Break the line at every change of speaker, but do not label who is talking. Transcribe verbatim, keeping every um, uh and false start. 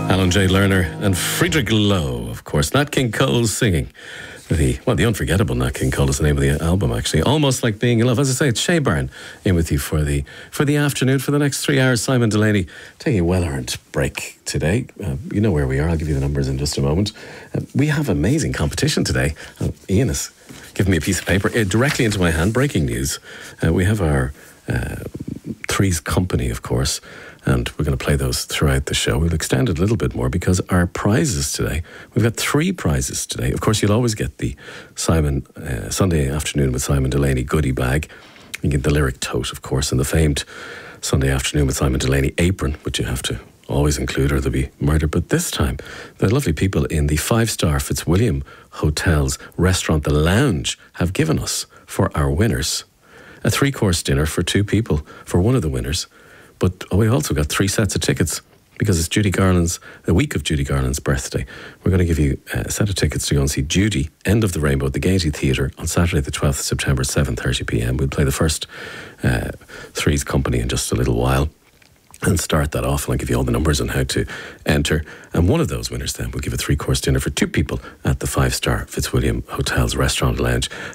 Alan J. Lerner and Friedrich Loh, of course. Nat King Cole singing. The, well, the unforgettable Nat King Cole is the name of the album, actually. Almost Like Being in Love. As I say, it's Shea Byrne in with you for the for the afternoon. For the next three hours, Simon Delaney taking a well-earned break today. Uh, you know where we are. I'll give you the numbers in just a moment. Uh, we have amazing competition today. Uh, Ian has given me a piece of paper uh, directly into my hand. Breaking news. Uh, we have our uh, Three's Company, of course, and we're going to play those throughout the show. We'll extend it a little bit more because our prizes today, we've got three prizes today. Of course, you'll always get the Simon uh, Sunday Afternoon with Simon Delaney goodie bag. You get the Lyric Tote, of course, and the famed Sunday Afternoon with Simon Delaney apron, which you have to always include or there'll be murder. But this time, the lovely people in the five-star Fitzwilliam Hotel's restaurant, The Lounge, have given us, for our winners, a three-course dinner for two people for one of the winners. But oh, we also got three sets of tickets because it's Judy Garland's, the week of Judy Garland's birthday. We're going to give you a set of tickets to go and see Judy, End of the Rainbow, at the Gaiety Theatre on Saturday the twelfth of September, seven thirty p.m. We'll play the first uh, Three's Company in just a little while and start that off, and I'll give you all the numbers on how to enter. And one of those winners then will give a three-course dinner for two people at the five-star Fitzwilliam Hotel's Restaurant Lounge.